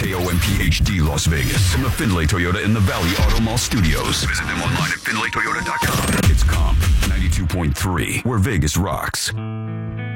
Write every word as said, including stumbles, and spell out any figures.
K O M P H D Las Vegas from the Findlay Toyota in the Valley Auto Mall Studios. Visit them online at Findlay Toyota dot com. It's Comp ninety-two point three, where Vegas rocks.